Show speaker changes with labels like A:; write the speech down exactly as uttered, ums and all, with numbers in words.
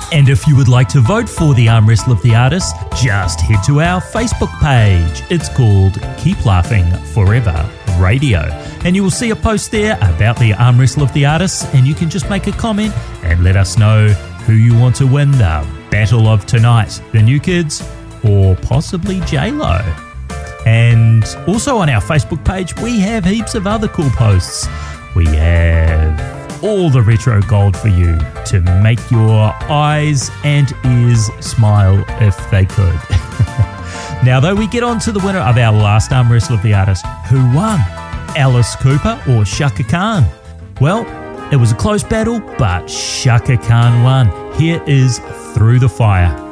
A: And if you would like to vote for the Arm Wrestle of the Artist, just head to our Facebook page. It's called Keep Laughing Forever Radio. And you will see a post there about the Arm Wrestle of the Artist, and you can just make a comment and let us know who you want to win the Battle of Tonight, the New Kids, or possibly J-Lo. And also on our Facebook page, we have heaps of other cool posts. We have all the retro gold for you to make your eyes and ears smile if they could. Now, though, we get on to the winner of our last Arm Wrestle of the Artist. Who won? Alice Cooper or Shaka Khan? Well, it was a close battle, but Shaka Khan won. Here is Through the Fire.